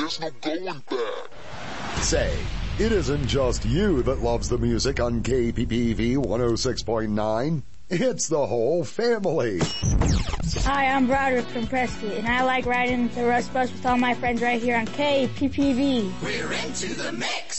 There's no going back. Say, it isn't just you that loves the music on KPPV 106.9. It's the whole family. Hi, I'm Broderick from Prescott, and I like riding the Rust Bus with all my friends right here on KPPV. We're into the mix.